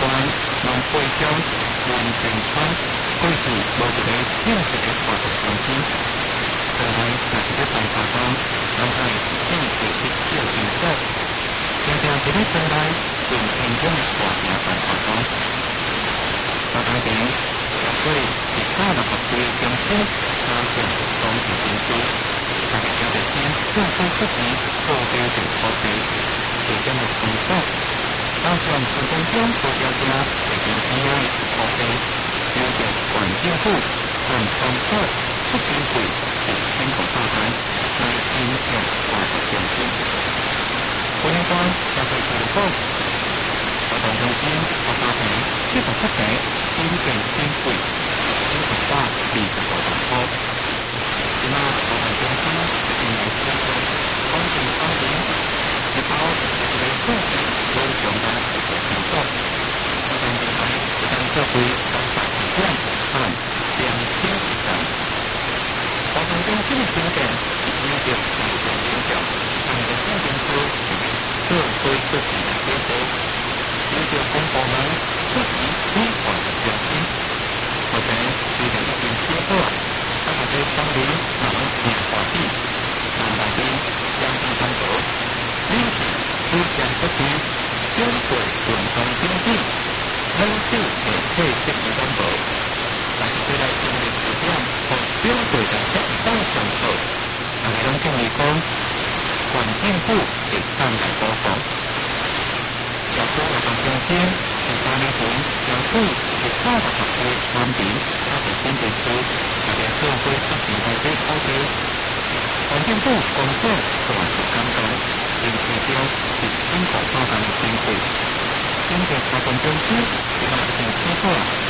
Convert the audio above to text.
关农会乡文成村过去无一个正式的活动中心，将来若是要办活动，拢爱正规的照场所，常常伫咧村内顺天宫的大厅办活动。沙滩边绝对是360岁的中心，加上公益人士，大家要热心政府出钱做标准土地，地点的封锁。加上村公中高条件地平以外的土地，由着县政府和公所出经费1500万来引用活动中心。本年端社会事务部活动中心合法坪77坪，新建经费1520万元。即马活动中心因为推出环境方面，一包一个数据都上到一个场所，活动平台不但设备高大体验和两天以上。活动中心的景点以着大众领导和热心人士做推出去的规划，由着公部门出钱规划中心，目前虽然已经起好，但是在当年人命大比，但内面相当单薄，因此推荐出去相对运动经济，每手的配置与单薄，但是对来建立地点和标准的适当上好，大家拢建议讲，县政府会当来保护。社区活动中心是3年前交予160岁村民和热心人士，大家做伙出钱来买土地。县政府公所大是感动，因其中1500万的经费，整个活动中心即马已经起好，